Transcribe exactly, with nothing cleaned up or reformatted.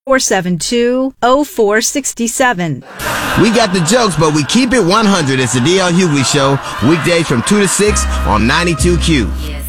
four seven two, oh four six seven. We got the jokes, but we keep it one hundred. It's the D L Hughley Show, weekdays from two to six on ninety-two Q. Yes.